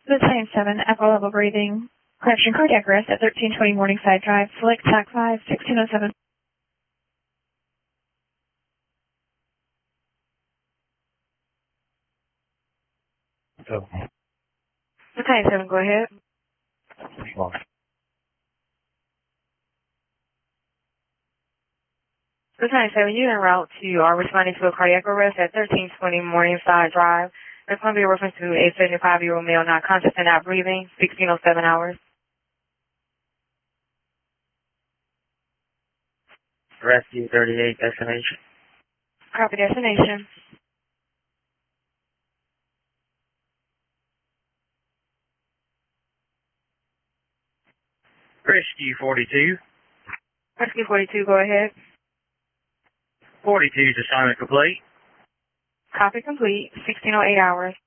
Lieutenant 7, upper level breathing. Correction cardiac arrest at 1320 Morningside Drive. Select TAC 5, 1607. Go. Lieutenant 7, go ahead. Lieutenant 7, you en route to are responding to a cardiac arrest at 1320 Morningside Drive. There's going to be a reference to a 75-year-old male not conscious and not breathing, 1607 hours. Rescue 38 destination. Copy destination. Rescue 42. Rescue 42, go ahead. 42's assignment complete. Copy complete, 1608 hours.